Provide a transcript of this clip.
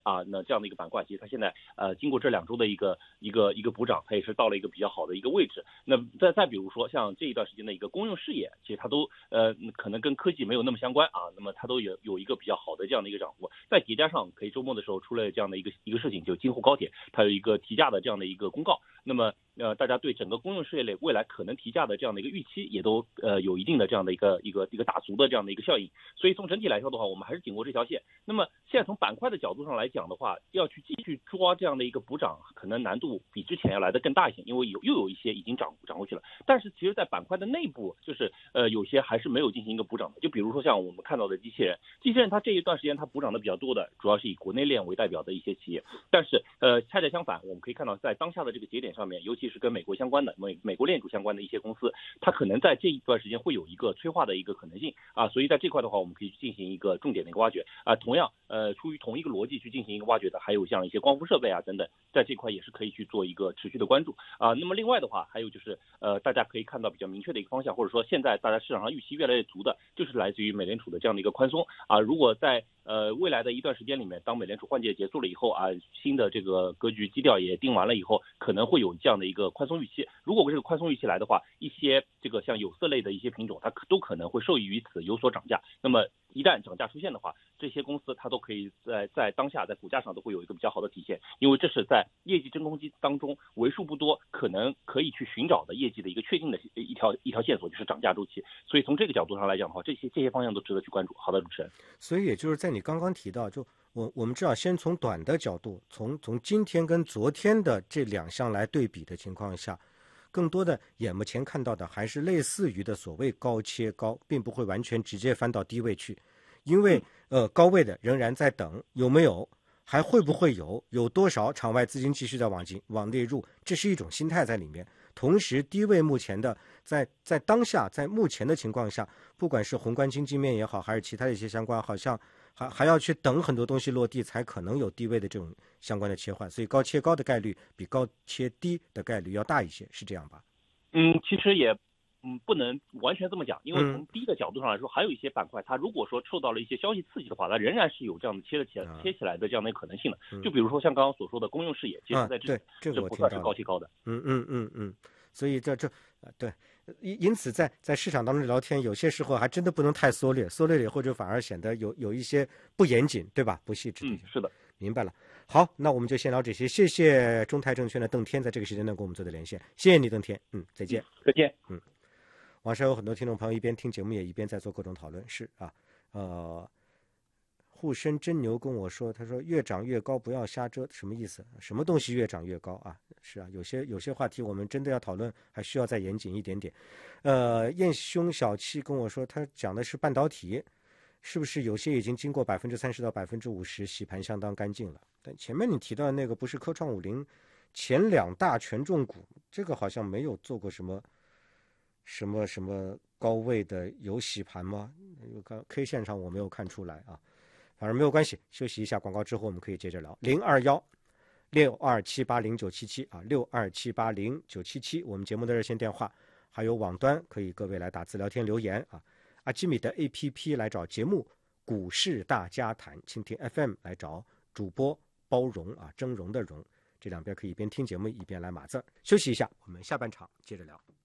啊，那这样的一个板块，其实它现在经过这2周的一个补涨，它也是到了一个比较好的一个位置。那再比如说像这一段时间的一个公用事业，其实它都可能跟科技没有那么相关啊，那么它都有一个比较好的这样的一个涨幅。再叠加上可以周末的时候出了这样的一个事情，就京沪高铁它有一个提价的这样的一个公告，那么大家对整个公用事业类未来可能提价的这样的一个预期也都有一定的这样的一个打足的这样的一个效应。所以从整体来说的话，我们还是紧握这条线。那么现在从板块的角度上来讲的话，要去继续抓这样的一个补涨，可能难度比之前要来的更大一些，因为又有一些已经涨回去了。但是其实在板块的内部，就是有些还是没有进行一个补涨的。就比如说像我们看到的机器人它这一段时间它补涨的比较多的，主要是以国内链为代表的一些企业。但是恰恰相反，我们可以看到在当下的这个节点上面，尤其是跟美国相关的美国链主相关的一些公司，它可能在这一段时间会有一个催化的一个可能性啊。所以在这块的话，我们可以进行一个重点的一个挖掘啊。同样出于同一个逻辑去进行一个挖掘的，还有像一些光伏设备啊等等，在这块也是可以去做一个持续的关注啊。那么另外的话，还有就是大家可以看到比较明确的一个方向，或者说现在大家市场上预期越来越足的，就是来自于美联储的这样的一个宽松啊。如果在未来的一段时间里面，当美联储换届结束了以后啊，新的这个格局基调也定完了以后，可能会有这样的一个宽松预期。如果这个宽松预期来的话，一些这个像有色类的一些品种，它都可能会受益于此有所涨价。那么一旦涨价出现的话，这些公司它都可以在当下在股价上都会有一个比较好的体现，因为这是在业绩真空期当中为数不多可能可以去寻找的业绩的一个确定的一条线索，就是涨价周期。所以从这个角度上来讲的话，这些方向都值得去关注。好的，主持人。 所以也就是在你刚刚提到，就我们知道，先从短的角度，从今天跟昨天的这2项来对比的情况下，更多的眼目前看到的还是类似于的所谓高切高，并不会完全直接翻到低位去，因为高位的仍然在等有没有，还会不会有多少场外资金继续在往内入，这是一种心态在里面。同时低位目前的在当下在目前的情况下，不管是宏观经济面也好，还是其他的一些相关，好像还要去等很多东西落地，才可能有低位的这种相关的切换，所以高切高的概率比高切低的概率要大一些，是这样吧？ 其实也不能完全这么讲，因为从低的角度上来说，还有一些板块，它如果说受到了一些消息刺激的话，它仍然是有这样的贴起来的这样的一个可能性的。就比如说像刚刚所说的公用事业，其实在这不算是高切高的。 所以这对，因此在市场当中聊天，有些时候还真的不能太缩略了以后就反而显得有一些不严谨，对吧？不细致。 是的， 明白了。好，那我们就先聊这些。谢谢中泰证券的邓天在这个时间段跟我们做的连线，谢谢你，邓天。再见。 再见。 网上有很多听众朋友一边听节目也一边在做各种讨论，是啊，沪深真牛跟我说，他说越涨越高不要瞎折，什么意思？什么东西越涨越高啊？是啊，有些话题我们真的要讨论，还需要再严谨一点点。燕兄小七跟我说，他讲的是半导体，是不是有些已经经过30%到50%洗盘相当干净了？但前面你提到的那个不是科创50前2大权重股，这个好像没有做过什么高位的有洗盘吗？K 线上我没有看出来啊。反正没有关系，休息一下广告之后我们可以接着聊。021-62780977啊，62780977，我们节目的热线电话，还有网端可以各位来打字聊天留言啊。阿基米的 APP 来找节目股市大家谈，蜻蜓 FM 来找主播包容啊，峥嵘的容，这两边可以一边听节目一边来码字。休息一下，我们下半场接着聊。